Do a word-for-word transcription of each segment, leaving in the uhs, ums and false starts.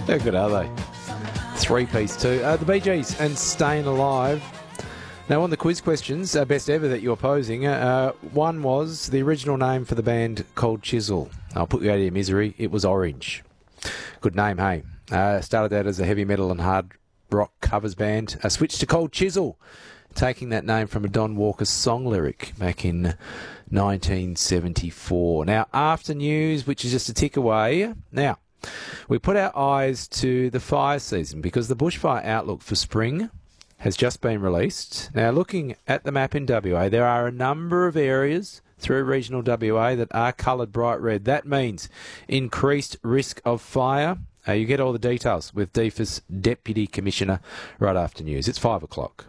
How good are they? Three-piece too. Uh, the Bee Gees and Staying Alive. Now, on the quiz questions, uh, best ever that you're posing, uh, one was the original name for the band Cold Chisel. I'll put you out of your misery. It was Orange. Good name, hey. Uh, started out as a heavy metal and hard rock covers band. Uh, switched to Cold Chisel, taking that name from a Don Walker song lyric back in nineteen seventy-four. Now, after news, which is just a tick away. Now, we put our eyes to the fire season because the bushfire outlook for spring has just been released. Now, looking at the map in W A, there are a number of areas through regional W A that are coloured bright red. That means increased risk of fire. Uh, you get all the details with D F A S Deputy Commissioner right after news. It's five o'clock.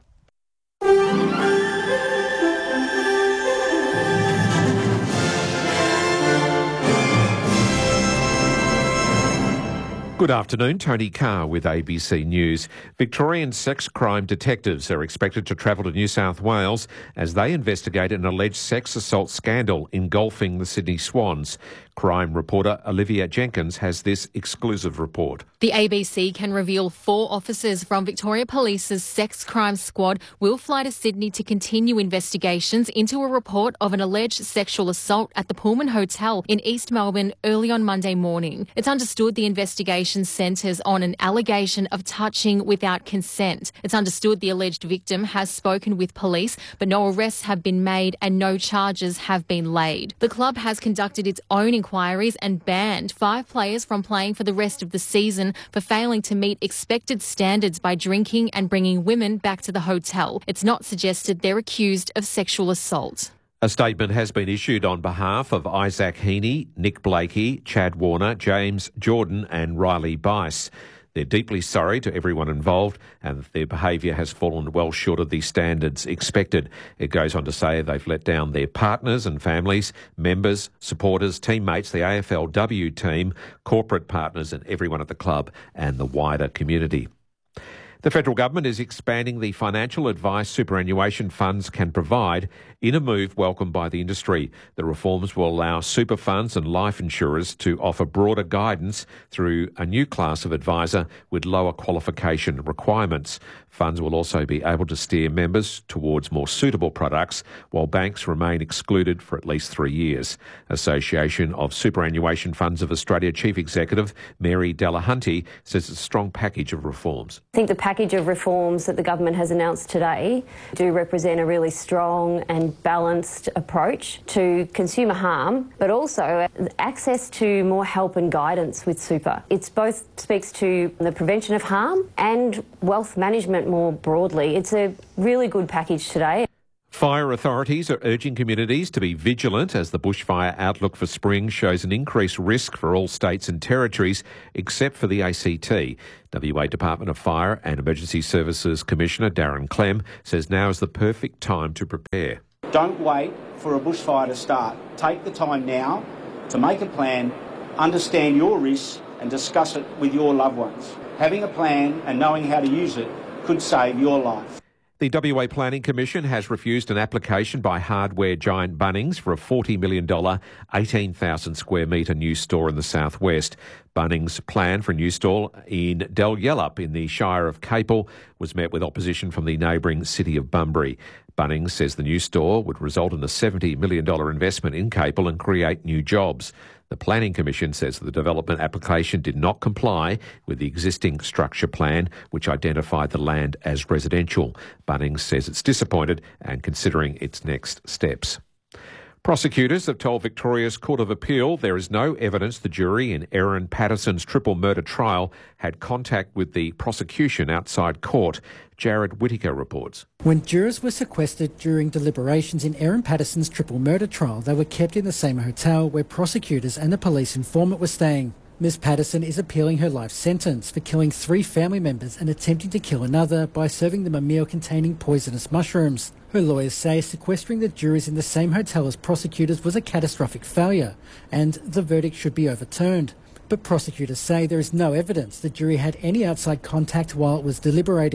Good afternoon, Tony Carr with A B C News. Victorian sex crime detectives are expected to travel to New South Wales as they investigate an alleged sex assault scandal engulfing the Sydney Swans. Crime reporter Olivia Jenkins has this exclusive report. The A B C can reveal four officers from Victoria Police's sex crime squad will fly to Sydney to continue investigations into a report of an alleged sexual assault at the Pullman Hotel in East Melbourne early on Monday morning. It's understood the investigation centres on an allegation of touching without consent. It's understood the alleged victim has spoken with police, but no arrests have been made and no charges have been laid. The club has conducted its own inquiries and banned five players from playing for the rest of the season for failing to meet expected standards by drinking and bringing women back to the hotel. It's not suggested they're accused of sexual assault. A statement has been issued on behalf of Isaac Heaney, Nick Blakey, Chad Warner, James Jordan and Riley Bice. They're deeply sorry to everyone involved and that their behaviour has fallen well short of the standards expected. It goes on to say they've let down their partners and families, members, supporters, teammates, the A F L W team, corporate partners and everyone at the club and the wider community. The federal government is expanding the financial advice superannuation funds can provide in a move welcomed by the industry. The reforms will allow super funds and life insurers to offer broader guidance through a new class of advisor with lower qualification requirements. Funds will also be able to steer members towards more suitable products, while banks remain excluded for at least three years. Association of Superannuation Funds of Australia Chief Executive Mary Delahunty says it's a strong package of reforms. I think the package of reforms that the government has announced today do represent a really strong and balanced approach to consumer harm, but also access to more help and guidance with super. It both speaks to the prevention of harm and wealth management more broadly. It's a really good package today. Fire authorities are urging communities to be vigilant as the bushfire outlook for spring shows an increased risk for all states and territories except for the A C T. W A Department of Fire and Emergency Services Commissioner Darren Clem says now is the perfect time to prepare. Don't wait for a bushfire to start. Take the time now to make a plan, understand your risks and discuss it with your loved ones. Having a plan and knowing how to use it could save your life. The W A Planning Commission has refused an application by hardware giant Bunnings for a forty million dollars, eighteen thousand square metre new store in the southwest. Bunnings' plan for a new store in Dalyellup in the Shire of Capel was met with opposition from the neighbouring city of Bunbury. Bunnings says the new store would result in a seventy million dollars investment in Capel and create new jobs. The Planning Commission says the development application did not comply with the existing structure plan, which identified the land as residential. Bunnings says it's disappointed and considering its next steps. Prosecutors have told Victoria's Court of Appeal there is no evidence the jury in Erin Patterson's triple murder trial had contact with the prosecution outside court. Jared Whittaker reports. When jurors were sequestered during deliberations in Erin Patterson's triple murder trial, they were kept in the same hotel where prosecutors and a police informant were staying. Miss Patterson is appealing her life sentence for killing three family members and attempting to kill another by serving them a meal containing poisonous mushrooms. Her lawyers say sequestering the jurors in the same hotel as prosecutors was a catastrophic failure and the verdict should be overturned. But prosecutors say there is no evidence the jury had any outside contact while it was deliberating.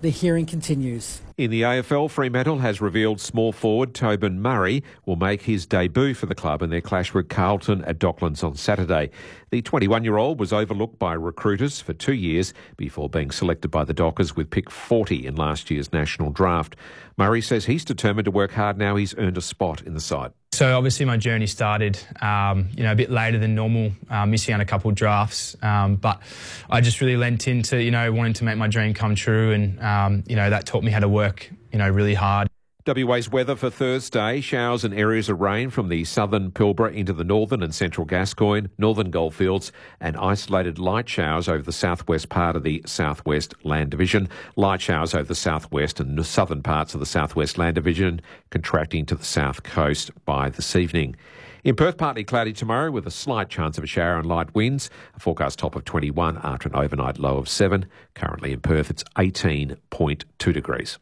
The hearing continues. In the A F L, Fremantle has revealed small forward Tobin Murray will make his debut for the club in their clash with Carlton at Docklands on Saturday. The twenty-one-year-old was overlooked by recruiters for two years before being selected by the Dockers with pick forty in last year's national draft. Murray says he's determined to work hard now he's earned a spot in the side. So obviously my journey started, um, you know, a bit later than normal, uh, missing out a couple of drafts. Um, but I just really lent into, you know, wanting to make my dream come true, and um, you know that taught me how to work, you know, really hard. W A's weather for Thursday: showers and areas of rain from the southern Pilbara into the northern and central Gascoyne, northern Goldfields, and isolated light showers over the southwest part of the southwest land division. Light showers over the southwest and southern parts of the southwest land division, contracting to the south coast by this evening. In Perth, partly cloudy tomorrow with a slight chance of a shower and light winds. A forecast top of twenty-one after an overnight low of seven. Currently in Perth, it's eighteen point two degrees.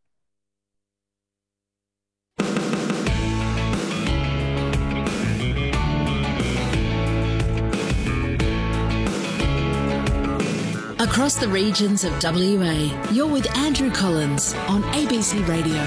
Across the regions of W A, you're with Andrew Collins on A B C Radio.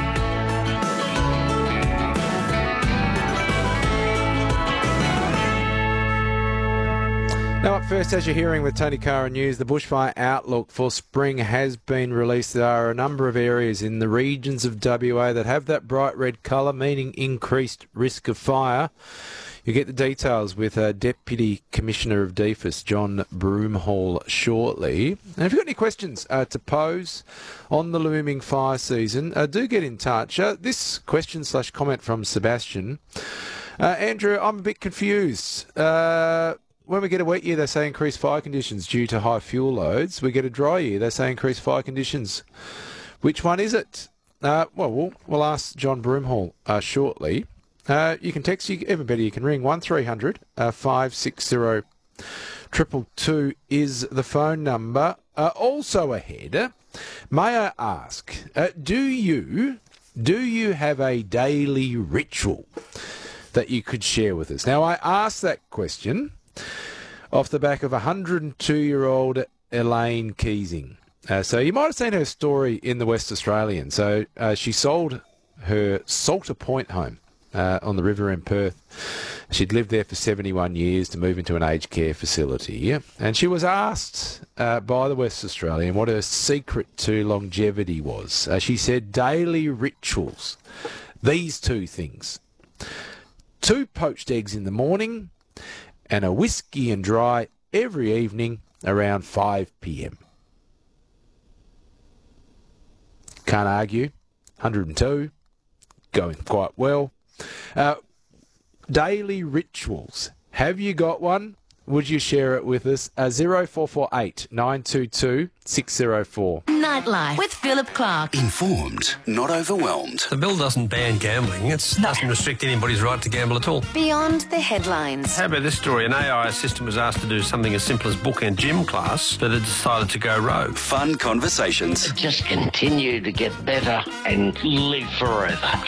Now up first, as you're hearing with Tony Cara News, the bushfire outlook for spring has been released. There are a number of areas in the regions of W A that have that bright red colour, meaning increased risk of fire. You get the details with uh, Deputy Commissioner of D F I S, John Broomhall, shortly. And if you've got any questions uh, to pose on the looming fire season, uh, do get in touch. Uh, this question slash comment from Sebastian. Uh, Andrew, I'm a bit confused. Uh, when we get a wet year, they say increased fire conditions due to high fuel loads. We get a dry year, they say increased fire conditions. Which one is it? Uh, well, well, we'll ask John Broomhall uh, shortly. Uh, you can text, you, even better, you can ring one three hundred five six zero two two two is the phone number. Uh, also ahead, may I ask, uh, do you do you have a daily ritual that you could share with us? Now, I asked that question off the back of one hundred two-year-old Elaine Keesing. Uh, so you might have seen her story in the West Australian. So uh, she sold her Salter Point home Uh, on the river in Perth. She'd lived there for seventy-one years to move into an aged care facility. And she was asked uh, by the West Australian what her secret to longevity was. Uh, she said daily rituals. These two things. Two poached eggs in the morning and a whiskey and dry every evening around five p.m. Can't argue. one hundred two. Going quite well. Uh, daily rituals. Have you got one? Would you share it with us? Uh, zero four four eight nine two two six zero four. Nightlife with Philip Clark. Informed, not overwhelmed. The bill doesn't ban gambling. It doesn't restrict anybody's right to gamble at all. Beyond the headlines. How about this story? An A I assistant was asked to do something as simple as book and gym class, but it decided to go rogue. Fun conversations. Just continue to get better and live forever.